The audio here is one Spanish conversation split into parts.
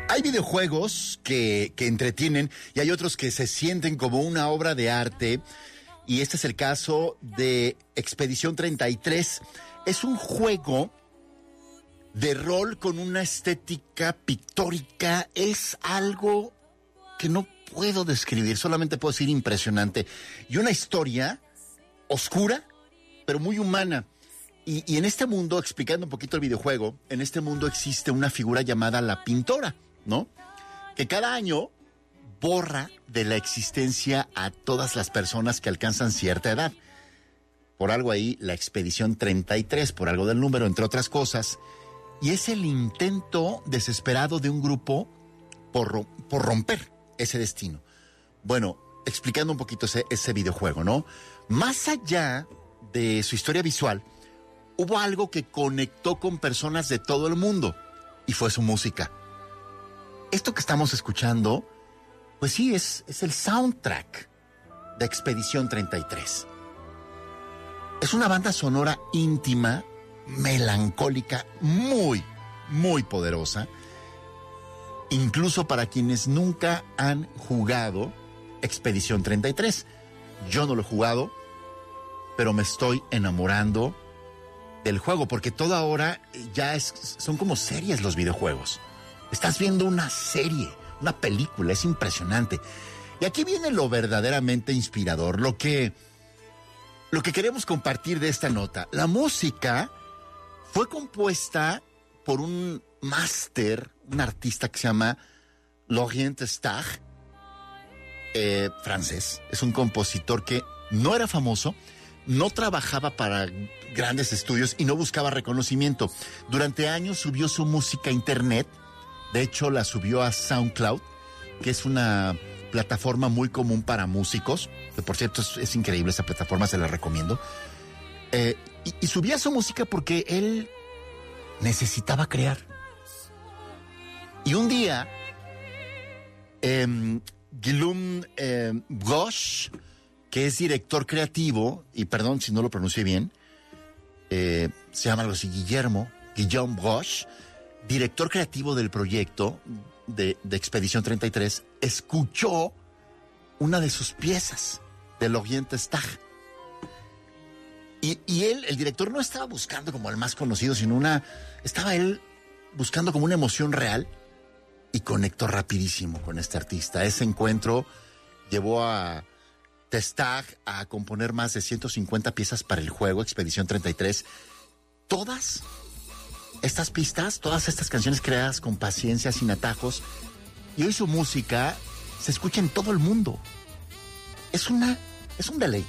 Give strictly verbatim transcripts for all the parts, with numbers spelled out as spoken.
Hay videojuegos que, que entretienen y hay otros que se sienten como una obra de arte. Y este es el caso de Expedición treinta y tres. Es un juego de rol con una estética pictórica. Es algo que no puedo describir, solamente puedo decir impresionante. Y una historia oscura, pero muy humana. Y, y en este mundo, explicando un poquito el videojuego, en este mundo existe una figura llamada la Pintora, ¿no? Que cada año borra de la existencia a todas las personas que alcanzan cierta edad. Por algo ahí, la Expedición treinta y tres, por algo del número, entre otras cosas. Y es el intento desesperado de un grupo por, por romper ese destino. Bueno, explicando un poquito ese, ese videojuego, ¿no? Más allá de su historia visual, hubo algo que conectó con personas de todo el mundo, y fue su música. Esto que estamos escuchando, pues sí, es, es el soundtrack de Expedición treinta y tres. Es una banda sonora íntima, melancólica, muy, muy poderosa. Incluso para quienes nunca han jugado Expedición treinta y tres. Yo no lo he jugado, pero me estoy enamorando del juego, porque toda hora ya es, son como series los videojuegos. Estás viendo una serie, una película, es impresionante. Y aquí viene lo verdaderamente inspirador, lo que, lo que queremos compartir de esta nota. La música fue compuesta por un máster, un artista que se llama Laurent Stach, eh, francés. Es un compositor que no era famoso, no trabajaba para grandes estudios y no buscaba reconocimiento. Durante años subió su música a internet. De hecho, la subió a SoundCloud, que es una plataforma muy común para músicos, que por cierto es, es increíble esa plataforma, se la recomiendo. Eh, y, y subía su música porque él necesitaba crear. Y un día, eh, Guillaume eh, Broche, que es director creativo, y perdón si no lo pronuncié bien, eh, se llama algo así, Guillermo, Guillaume Broche, director creativo del proyecto de, de Expedición treinta y tres, escuchó una de sus piezas de Laurent Stach. Y, y él, el director, no estaba buscando como el más conocido, sino una... Estaba él buscando como una emoción real y conectó rapidísimo con este artista. Ese encuentro llevó a Stach a componer más de ciento cincuenta piezas para el juego Expedición treinta y tres. Todas estas pistas, todas estas canciones creadas con paciencia, sin atajos, y hoy su música se escucha en todo el mundo. Es una, es un deleite.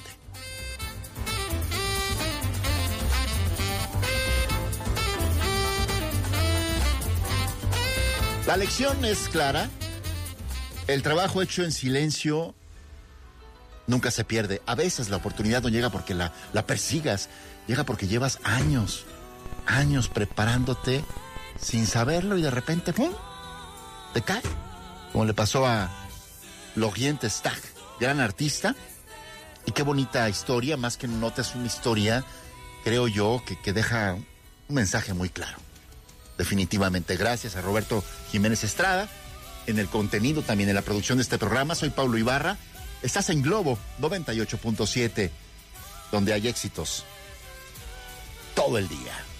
La lección es clara. El trabajo hecho en silencio nunca se pierde. A veces la oportunidad no llega porque la, la persigas, llega porque llevas años, años preparándote sin saberlo y de repente, ¡pum!, te cae. Como le pasó a Laurent Stach, gran artista. Y qué bonita historia, más que nota, es una historia, creo yo, que, que deja un mensaje muy claro. Definitivamente, gracias a Roberto Jiménez Estrada, en el contenido, también en la producción de este programa. Soy Paulo Ibarra. Estás en Globo noventa y ocho punto siete, donde hay éxitos todo el día.